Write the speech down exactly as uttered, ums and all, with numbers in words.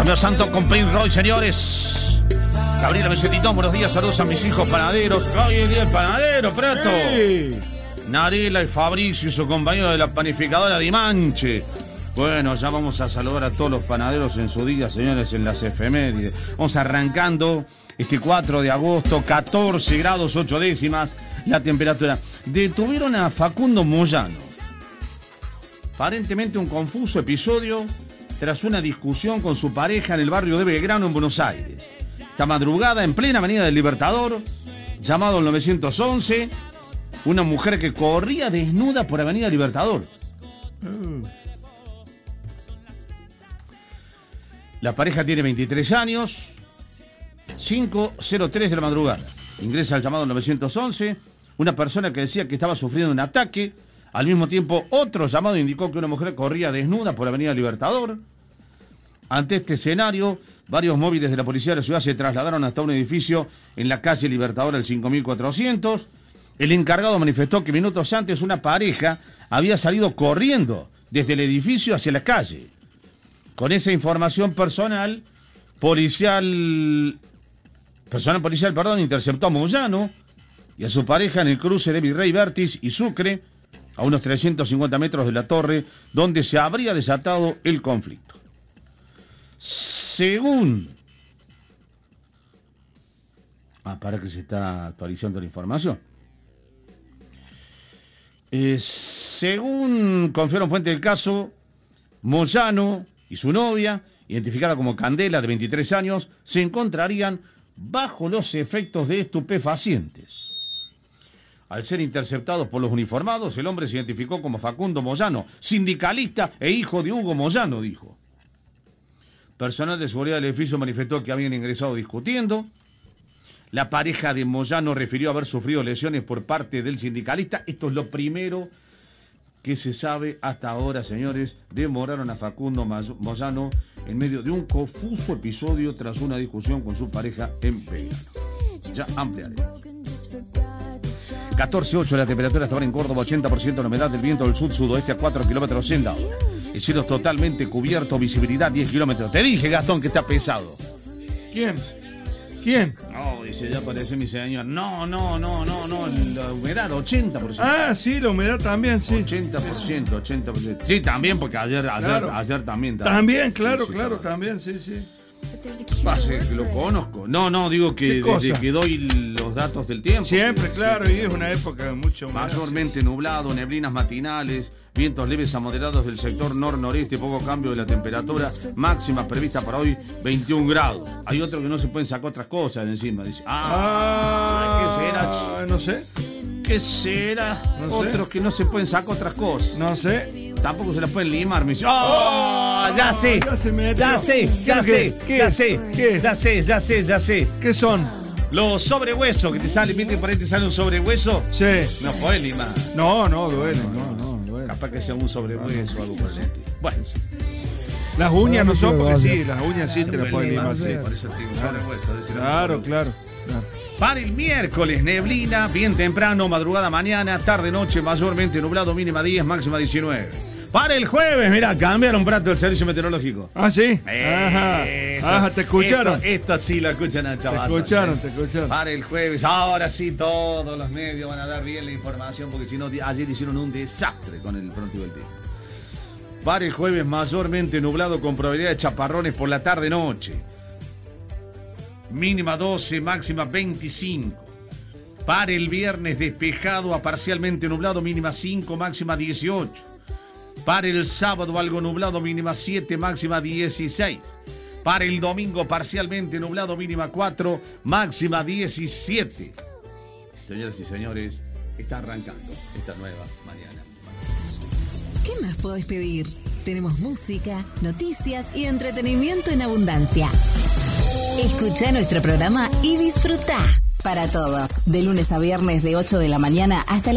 Cambio Santo con Pink Roy, señores. Gabriela Mesetitón, buenos días, saludos a mis hijos panaderos. Hoy es día del panadero, Prato. Sí. Narela y Fabricio y su compañero de la panificadora Dimanche. Bueno, ya vamos a saludar a todos los panaderos en su día, señores, en las efemérides. Vamos arrancando este cuatro de agosto, catorce grados ocho décimas la temperatura. Detuvieron a Facundo Moyano. Aparentemente un confuso episodio tras una discusión con su pareja en el barrio de Belgrano, en Buenos Aires. Esta madrugada, en plena avenida del Libertador, llamado al nueve once, una mujer que corría desnuda por avenida Libertador. La pareja tiene veintitrés años, cinco cero tres de la madrugada. Ingresa al llamado nueve once, una persona que decía que estaba sufriendo un ataque. Al mismo tiempo, otro llamado indicó que una mujer corría desnuda por avenida Libertador. Ante este escenario, varios móviles de la policía de la ciudad se trasladaron hasta un edificio en la calle Libertador al cinco mil cuatrocientos. El encargado manifestó que minutos antes una pareja había salido corriendo desde el edificio hacia la calle. Con esa información personal, policial, personal policial, perdón, interceptó a Moyano y a su pareja en el cruce de Virrey Vértiz y Sucre, a unos trescientos cincuenta metros de la torre, donde se habría desatado el conflicto. Según... Ah, para que se está actualizando la información. Eh, según confiaron fuentes del caso, Moyano y su novia, identificada como Candela, de veintitrés años, se encontrarían bajo los efectos de estupefacientes. Al ser interceptados por los uniformados, el hombre se identificó como Facundo Moyano, sindicalista e hijo de Hugo Moyano, dijo. Personal de seguridad del edificio manifestó que habían ingresado discutiendo. La pareja de Moyano refirió haber sufrido lesiones por parte del sindicalista. Esto es lo primero que se sabe hasta ahora, señores. Demoraron a Facundo Moyano en medio de un confuso episodio tras una discusión con su pareja en Belgrano. Ya ampliaremos. catorce ocho la temperatura hasta ahora en Córdoba, ochenta por ciento la humedad del viento del sur-sudoeste a cuatro kilómetros en la hora. El cielo es totalmente cubierto, visibilidad diez kilómetros. Te dije, Gastón, que está pesado. ¿Quién? ¿Quién? No, dice, ya parece mi señor. No, no, no, no, no, la humedad, ochenta por ciento. Ah, sí, la humedad también, sí. ochenta por ciento, ochenta por ciento. Sí, también, porque ayer, ayer, claro. ayer también. También, también claro, sí, sí, claro, claro, también, sí, sí. Pase, que lo conozco. No, no, digo que desde que doy los datos del tiempo. Siempre, que, claro, sí, y es una época mucho más. Mayormente sí. Nublado, neblinas matinales, vientos leves a moderados del sector nor-noreste, poco cambio de la temperatura máxima prevista para hoy, veintiún grados. Hay otros que no se pueden sacar otras cosas de encima. Dice, ah, ah ¿qué será? No sé. ¿Qué será? No otros sé. que no se pueden sacar otras cosas. No sé. Tampoco se las pueden limar, me dice. ¡Oh! ¡Ya sé! Ya, se me ya sé, ya sé, ¿Qué? ya sé, ¿Qué? ya sé, ya sé, ya sé. ¿Qué son? Los sobrehuesos, que te sale, viste, por ahí te sale un sobrehueso. Sí. No podés limar. No, no, duele, no, no, duele. Capaz que sea un sobrehueso o algo por el estilo. Bueno. Las uñas no son porque sí, las uñas sí te las pueden limar, sí. Por eso te digo sobrehueso. Claro, claro, claro. Para el miércoles, neblina, bien temprano, madrugada, mañana, tarde, noche, mayormente nublado, mínima diez, máxima diecinueve. Para el jueves, mirá, cambiaron plato del servicio meteorológico. ¿Ah, sí? Eh, Ajá, esto, ajá, te escucharon. Esto, esto sí lo escuchan a chaval. Te escucharon, te escucharon. Para el jueves, ahora sí todos los medios van a dar bien la información, porque si no, ayer hicieron un desastre con el pronóstico del tiempo. Para el jueves, mayormente nublado con probabilidad de chaparrones por la tarde-noche. Mínima doce, máxima veinticinco. Para el viernes, despejado a parcialmente nublado, mínima cinco, máxima dieciocho. Para el sábado, algo nublado, mínima siete, máxima dieciséis. Para el domingo, parcialmente nublado, mínima cuatro, máxima diecisiete. Señoras y señores, está arrancando esta nueva mañana. ¿Qué más podés pedir? Tenemos música, noticias y entretenimiento en abundancia. Escucha nuestro programa y disfruta. Para todos, de lunes a viernes de ocho de la mañana hasta la